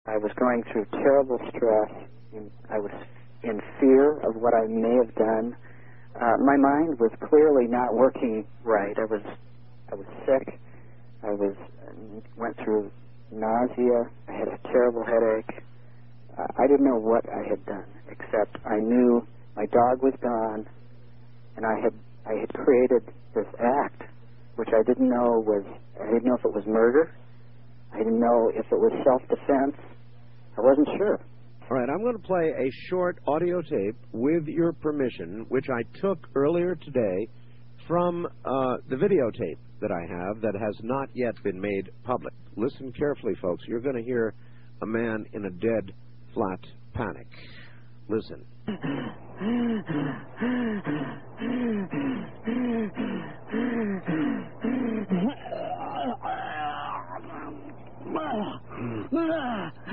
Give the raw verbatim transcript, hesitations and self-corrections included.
I was going through terrible stress. I was in fear of what I may have done. Uh, my mind was clearly not working right. I was, I was sick. I was went through nausea. I had a terrible headache. Uh, I didn't know what I had done, except I knew my dog was gone, and I had I had created this act, which I didn't know was I didn't know if it was murder. I didn't know if it was self-defense. I wasn't sure. All right, I'm going to play a short audio tape with your permission, which I took earlier today from uh, the videotape that I have that has not yet been made public. Listen carefully, folks. You're going to hear a man in a dead, flat panic. Listen.